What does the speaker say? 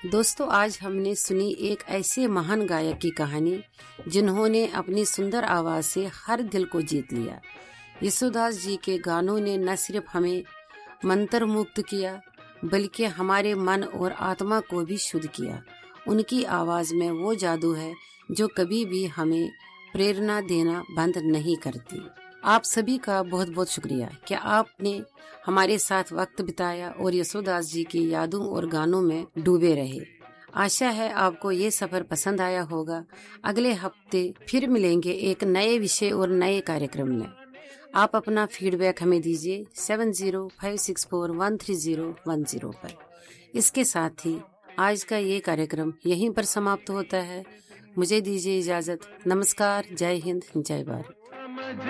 दोस्तों, आज हमने सुनी एक ऐसे महान गायक की कहानी जिन्होंने अपनी सुंदर आवाज से हर दिल को जीत लिया। यीशुदास जी के गानों ने न सिर्फ हमें मंत्रमुग्ध किया बल्कि हमारे मन और आत्मा को भी शुद्ध किया। उनकी आवाज में वो जादू है जो कभी भी हमें प्रेरणा देना बंद नहीं करती। आप सभी का बहुत बहुत शुक्रिया कि आपने हमारे साथ वक्त बिताया और यीशुदास जी की यादों और गानों में डूबे रहे। आशा है आपको ये सफर पसंद आया होगा। अगले हफ्ते फिर मिलेंगे एक नए विषय और नए कार्यक्रम में। आप अपना फीडबैक हमें दीजिए 7056413010 पर। इसके साथ ही आज का ये कार्यक्रम यहीं पर समाप्त होता है। मुझे दीजिए इजाजत। नमस्कार, जय हिंद, जय भारत।